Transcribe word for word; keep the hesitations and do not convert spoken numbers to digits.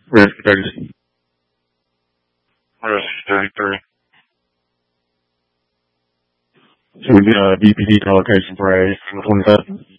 Risk thirty. Risk thirty-three. So we did a B P D collocation for A on the twenty-fifth.